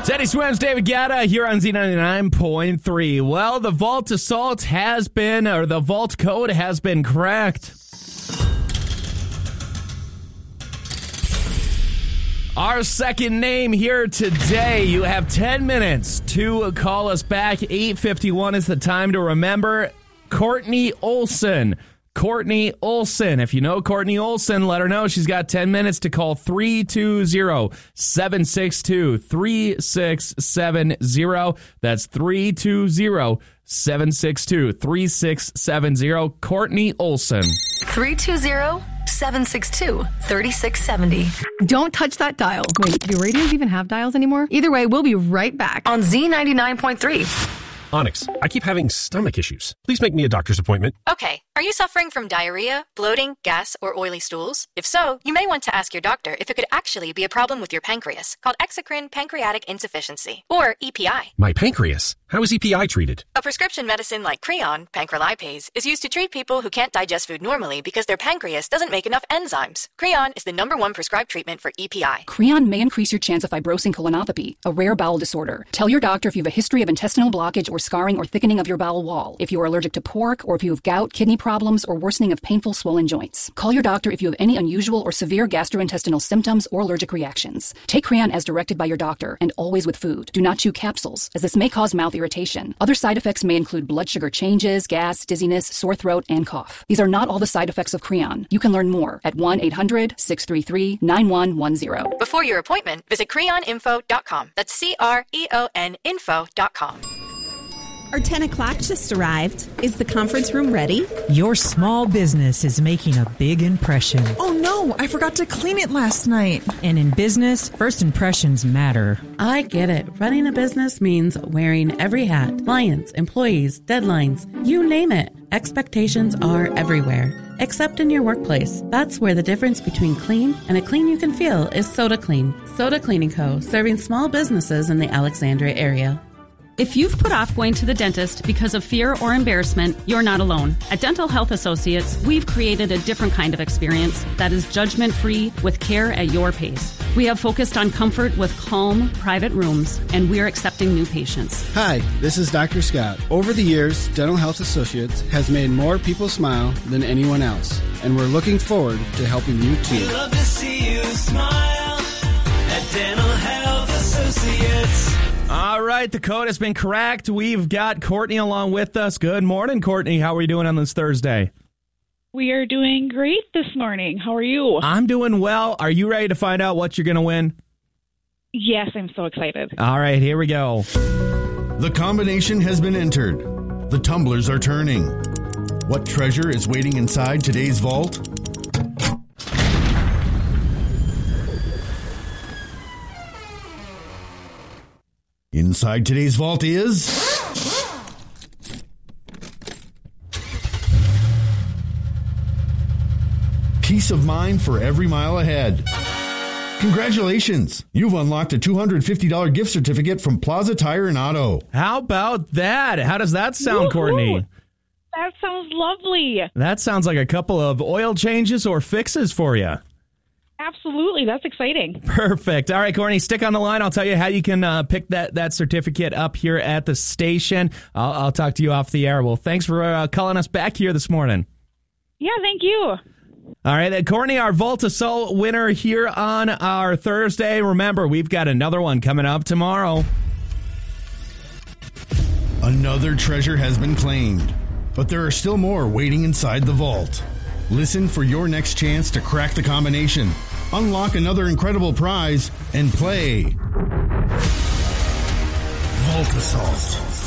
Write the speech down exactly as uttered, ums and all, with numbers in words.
Teddy Swims, David Guetta here on Z ninety-nine point three. Well, the Vault Assault has been, or the Vault Code has been cracked. Our second name here today. You have ten minutes to call us back. eight fifty-one is the time to remember. Courtney Olson. Courtney Olson. If you know Courtney Olson, let her know. She's got ten minutes to call three two zero, seven six two, three six seven zero. That's three two zero, seven six two, three six seven zero. Courtney Olson. three two zero, seven six two, three six seven zero. Don't touch that dial. Wait, do radios even have dials anymore? Either way, we'll be right back. On Z ninety-nine point three. Onyx, I keep having stomach issues. Please make me a doctor's appointment. Okay. Are you suffering from diarrhea, bloating, gas, or oily stools? If so, you may want to ask your doctor if it could actually be a problem with your pancreas, called exocrine pancreatic insufficiency, or E P I. My pancreas? How is E P I treated? A prescription medicine like Creon, pancrelipase, is used to treat people who can't digest food normally because their pancreas doesn't make enough enzymes. Creon is the number one prescribed treatment for E P I. Creon may increase your chance of fibrosing colonopathy, a rare bowel disorder. Tell your doctor if you have a history of intestinal blockage or scarring or thickening of your bowel wall, if you are allergic to pork, or if you have gout, kidney problems, or worsening of painful swollen joints. Call your doctor if you have any unusual or severe gastrointestinal symptoms or allergic reactions. Take Creon as directed by your doctor, and always with food. Do not chew capsules, as this may cause mouth irritation. Other side effects may include blood sugar changes, gas, dizziness, sore throat, and cough. These are not all the side effects of Creon. You can learn more at one eight hundred, six three three, nine one one zero. Before your appointment, visit creon info dot com. That's C R E O N info dot com. Our ten o'clock just arrived. Is the conference room ready? Your small business is making a big impression. Oh no, I forgot to clean it last night. And in business, first impressions matter. I get it. Running a business means wearing every hat. Clients, employees, deadlines, you name it. Expectations are everywhere, except in your workplace. That's where the difference between clean and a clean you can feel is Soda Clean. Soda Cleaning Co., serving small businesses in the Alexandria area. If you've put off going to the dentist because of fear or embarrassment, you're not alone. At Dental Health Associates, we've created a different kind of experience that is judgment-free with care at your pace. We have focused on comfort with calm, private rooms, and we're accepting new patients. Hi, this is Doctor Scott. Over the years, Dental Health Associates has made more people smile than anyone else, and we're looking forward to helping you too. We love to see you smile at Dental Health Associates. All right, the code has been cracked. We've got Courtney along with us. Good morning, Courtney. How are you doing on this Thursday? We are doing great this morning. How are you? I'm doing well. Are you ready to find out what you're going to win? Yes, I'm so excited. All right, here we go. The combination has been entered. The tumblers are turning. What treasure is waiting inside today's vault? Inside today's vault is... peace of mind for every mile ahead. Congratulations! You've unlocked a two hundred fifty dollars gift certificate from Plaza Tire and Auto. How about that? How does that sound, Woo-hoo! Courtney? That sounds lovely. That sounds like a couple of oil changes or fixes for you. Absolutely. That's exciting. Perfect. All right, Courtney, stick on the line. I'll tell you how you can uh, pick that, that certificate up here at the station. I'll, I'll talk to you off the air. Well, thanks for uh, calling us back here this morning. Yeah, thank you. All right, then, Courtney, our Vault Assault winner here on our Thursday. Remember, we've got another one coming up tomorrow. Another treasure has been claimed, but there are still more waiting inside the vault. Listen for your next chance to crack the combination, unlock another incredible prize, and play Vault Assault.